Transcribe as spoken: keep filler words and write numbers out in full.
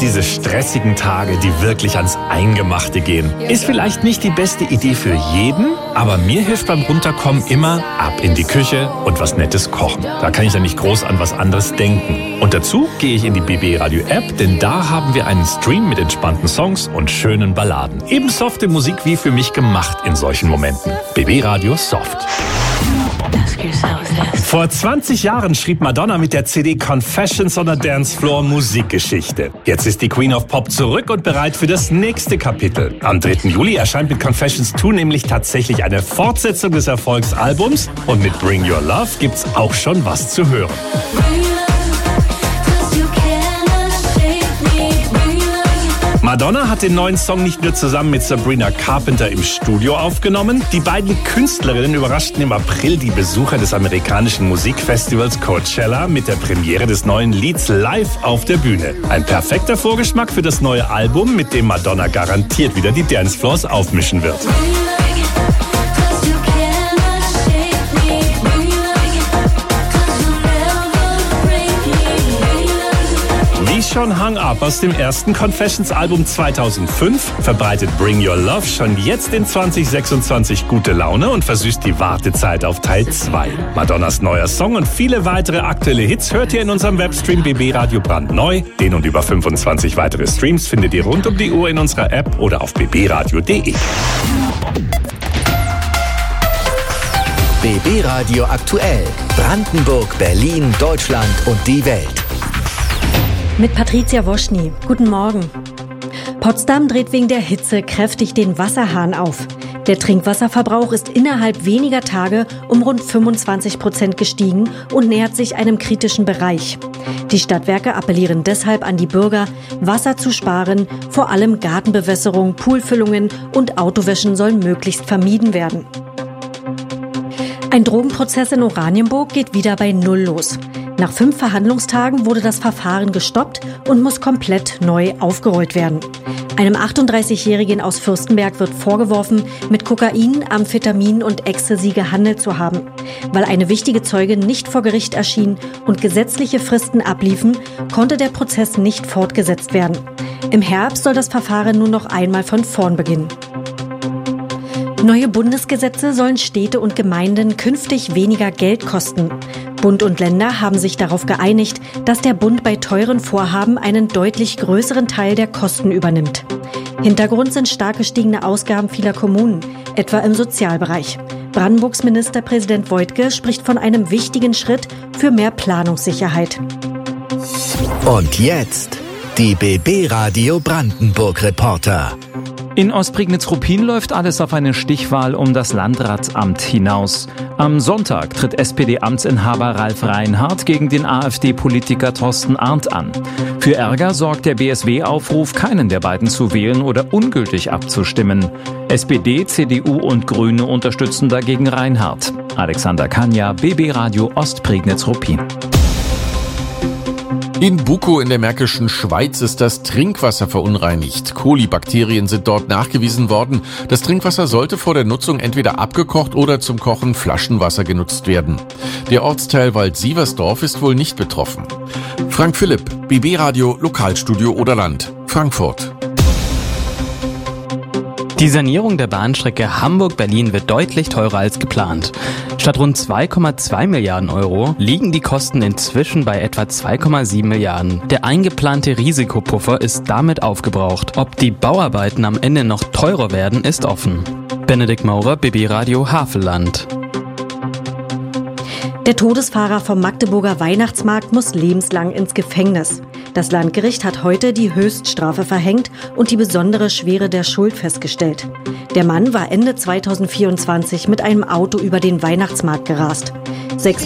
diese stressigen Tage, die wirklich ans Eingemachte gehen. Ist vielleicht nicht die beste Idee für jeden, aber mir hilft beim Runterkommen immer ab in die Küche und was Nettes kochen. Da kann ich dann nicht groß an was anderes denken. Und dazu gehe ich in die B B Radio App, denn da haben wir einen Stream mit entspannten Songs und schönen Balladen. Eben softe Musik wie für mich gemacht in solchen Momenten. B B Radio Soft. Vor zwanzig Jahren schrieb Madonna mit der C D Confessions on a Dance Floor Musikgeschichte. Jetzt ist die Queen of Pop zurück und bereit für das nächste Kapitel. Am dritten Juli erscheint mit Confessions zwei nämlich tatsächlich eine Fortsetzung des Erfolgsalbums und mit Bring Your Love gibt's auch schon was zu hören. Madonna hat den neuen Song nicht nur zusammen mit Sabrina Carpenter im Studio aufgenommen. Die beiden Künstlerinnen überraschten im April die Besucher des amerikanischen Musikfestivals Coachella mit der Premiere des neuen Lieds live auf der Bühne. Ein perfekter Vorgeschmack für das neue Album, mit dem Madonna garantiert wieder die Dancefloors aufmischen wird. Schon Hung Up aus dem ersten Confessions-Album zweitausendfünf verbreitet Bring Your Love schon jetzt in zwanzig sechsundzwanzig gute Laune und versüßt die Wartezeit auf Teil zwei. Madonnas neuer Song und viele weitere aktuelle Hits hört ihr in unserem Webstream B B Radio brandneu. Den und über fünfundzwanzig weitere Streams findet ihr rund um die Uhr in unserer App oder auf b b radio punkt d e. B B Radio aktuell. Brandenburg, Berlin, Deutschland und die Welt. Mit Patricia Woschny. Guten Morgen. Potsdam dreht wegen der Hitze kräftig den Wasserhahn auf. Der Trinkwasserverbrauch ist innerhalb weniger Tage um rund fünfundzwanzig Prozent gestiegen und nähert sich einem kritischen Bereich. Die Stadtwerke appellieren deshalb an die Bürger, Wasser zu sparen. Vor allem Gartenbewässerung, Poolfüllungen und Autowäschen sollen möglichst vermieden werden. Ein Drogenprozess in Oranienburg geht wieder bei Null los. Nach fünf Verhandlungstagen wurde das Verfahren gestoppt und muss komplett neu aufgerollt werden. Einem achtunddreißigjährigen aus Fürstenberg wird vorgeworfen, mit Kokain, Amphetamin und Ecstasy gehandelt zu haben. Weil eine wichtige Zeugin nicht vor Gericht erschien und gesetzliche Fristen abliefen, konnte der Prozess nicht fortgesetzt werden. Im Herbst soll das Verfahren nun noch einmal von vorn beginnen. Neue Bundesgesetze sollen Städte und Gemeinden künftig weniger Geld kosten. Bund und Länder haben sich darauf geeinigt, dass der Bund bei teuren Vorhaben einen deutlich größeren Teil der Kosten übernimmt. Hintergrund sind stark gestiegene Ausgaben vieler Kommunen, etwa im Sozialbereich. Brandenburgs Ministerpräsident Woidke spricht von einem wichtigen Schritt für mehr Planungssicherheit. Und jetzt die B B Radio Brandenburg Reporter. In Ostprignitz-Ruppin läuft alles auf eine Stichwahl um das Landratsamt hinaus. Am Sonntag tritt S P D-Amtsinhaber Ralf Reinhardt gegen den AfD-Politiker Thorsten Arndt an. Für Ärger sorgt der B S W-Aufruf, keinen der beiden zu wählen oder ungültig abzustimmen. S P D, C D U und Grüne unterstützen dagegen Reinhardt. Alexander Kanja, B B Radio Ostprignitz-Ruppin. In Bukow in der Märkischen Schweiz ist das Trinkwasser verunreinigt. Kolibakterien sind dort nachgewiesen worden. Das Trinkwasser sollte vor der Nutzung entweder abgekocht oder zum Kochen Flaschenwasser genutzt werden. Der Ortsteil Wald-Sieversdorf ist wohl nicht betroffen. Frank Philipp, B B Radio Lokalstudio Oderland, Frankfurt. Die Sanierung der Bahnstrecke Hamburg-Berlin wird deutlich teurer als geplant. Statt rund zwei Komma zwei Milliarden Euro liegen die Kosten inzwischen bei etwa zwei Komma sieben Milliarden. Der eingeplante Risikopuffer ist damit aufgebraucht. Ob die Bauarbeiten am Ende noch teurer werden, ist offen. Benedikt Maurer, B B Radio Havelland. Der Todesfahrer vom Magdeburger Weihnachtsmarkt muss lebenslang ins Gefängnis. Das Landgericht hat heute die Höchststrafe verhängt und die besondere Schwere der Schuld festgestellt. Der Mann war Ende zweitausendvierundzwanzig mit einem Auto über den Weihnachtsmarkt gerast. Sechs